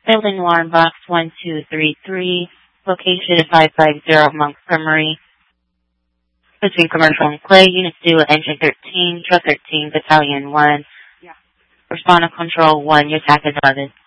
Building alarm box 1233, location 550 Montgomery, between Commercial and Clay, Unit 2, Engine 13, Truck 13, Battalion 1. Yeah. Respond to Control 1, your attack is 11.